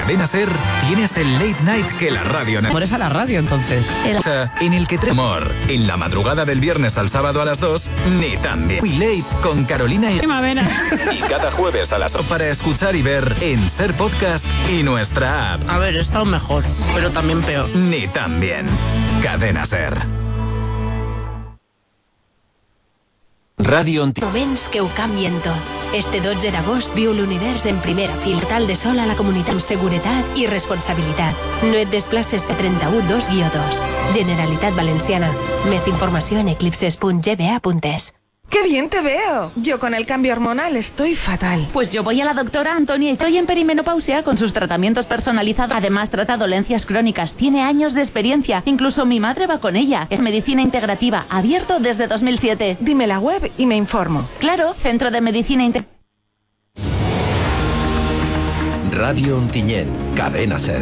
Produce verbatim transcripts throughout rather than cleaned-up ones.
Cadena Ser tienes el late night que la radio... ¿Amor es a la radio, entonces? El... En el que trae humor. En la madrugada del viernes al sábado a las dos, ni tan bien. We Late con Carolina y... Primavera. Y cada jueves a las dos para escuchar y ver en Ser Podcast y nuestra app. A ver, he estado mejor, pero también peor. Ni tan bien. Cadena Ser. Ràdio Ontinyent. Moments que ho canvien tot. Este dotze d'agost viu l'univers en primera fila. Tal de sol a la comunitat amb seguretat i responsabilitat. No et desplaces a trenta-u dos guió dos. Generalitat Valenciana. Més informació en eclipses punt g b a punt e s. ¡Qué bien te veo! Yo con el cambio hormonal estoy fatal. Pues yo voy a la doctora Antonia y estoy en perimenopausia con sus tratamientos personalizados. Además trata dolencias crónicas, tiene años de experiencia. Incluso mi madre va con ella. Es medicina integrativa, abierto desde dos mil siete. Dime la web y me informo. Claro, Centro de Medicina Integrativa. Ràdio Ontinyent, Cadena Ser.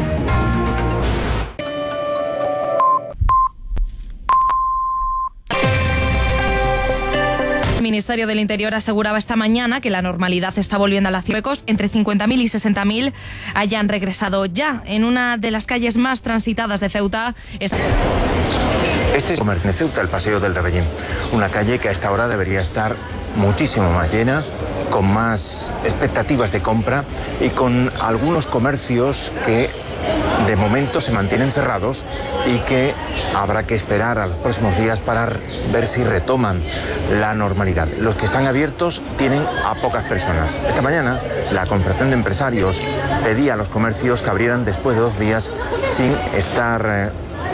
El Ministerio del Interior aseguraba esta mañana que la normalidad está volviendo a la ciudad. Entre cincuenta mil y sesenta mil hayan regresado ya. En una de las calles más transitadas de Ceuta. Está... Este es el comercio de Ceuta, el Paseo del Rebellín. Una calle que a esta hora debería estar muchísimo más llena, con más expectativas de compra y con algunos comercios que de momento se mantienen cerrados y que habrá que esperar a los próximos días para ver si retoman la normalidad. Los que están abiertos tienen a pocas personas. Esta mañana la Confederación de Empresarios pedía a los comercios que abrieran después de dos días sin estar eh,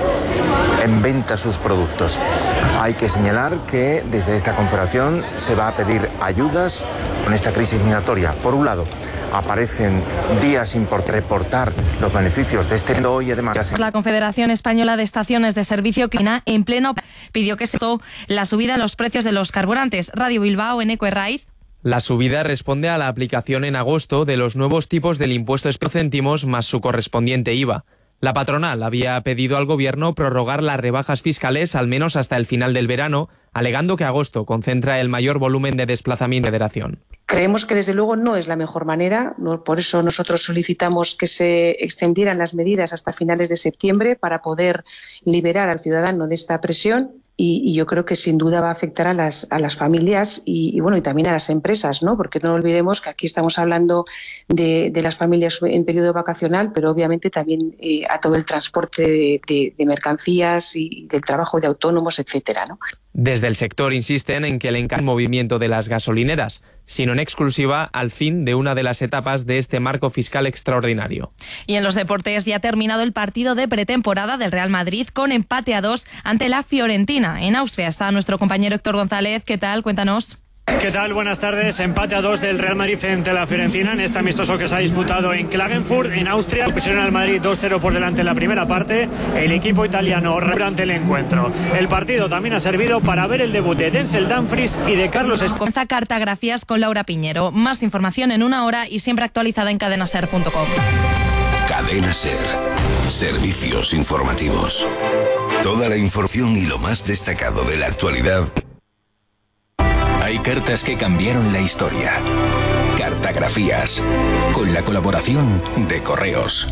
en venta sus productos. Hay que señalar que desde esta confederación se va a pedir ayudas con esta crisis migratoria. Por un lado, aparecen días sin reportar los beneficios de este mundo y además... La Confederación Española de Estaciones de Servicio que en pleno pidió que se tome la subida en los precios de los carburantes. Radio Bilbao en Eco Herraiz. La subida responde a la aplicación en agosto de los nuevos tipos del impuesto de céntimos más su correspondiente I V A. La patronal había pedido al gobierno prorrogar las rebajas fiscales al menos hasta el final del verano, alegando que agosto concentra el mayor volumen de desplazamiento de la federación. Creemos que desde luego no es la mejor manera, no, por eso nosotros solicitamos que se extendieran las medidas hasta finales de septiembre para poder liberar al ciudadano de esta presión. Y, y yo creo que sin duda va a afectar a las, a las familias y, y bueno y también a las empresas, ¿no? Porque no olvidemos que aquí estamos hablando de, de las familias en periodo vacacional, pero obviamente también eh, a todo el transporte de, de, de mercancías y del trabajo de autónomos, etcétera, ¿no? Desde el sector insisten en que el encaje movimiento de las gasolineras, sino en exclusiva al fin de una de las etapas de este marco fiscal extraordinario. Y en los deportes ya ha terminado el partido de pretemporada del Real Madrid con empate a dos ante la Fiorentina. En Austria está nuestro compañero Héctor González. ¿Qué tal? Cuéntanos. ¿Qué tal? Buenas tardes. Empate a dos del Real Madrid frente a la Fiorentina en este amistoso que se ha disputado en Klagenfurt, en Austria. Pusieron al Madrid dos cero por delante en la primera parte. El equipo italiano durante el encuentro. El partido también ha servido para ver el debut de Denzel Dumfries y de Carlos Esp... Comienza Cartagrafías con Laura Piñero. Más información en una hora y siempre actualizada en cadena ser punto com. Cadena Ser. Servicios informativos. Toda la información y lo más destacado de la actualidad. Hay cartas que cambiaron la historia. Cartagrafías. Con la colaboración de Correos.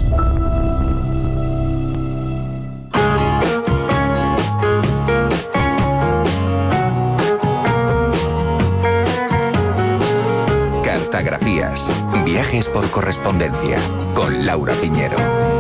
Cartagrafías. Viajes por correspondencia. Con Laura Piñero.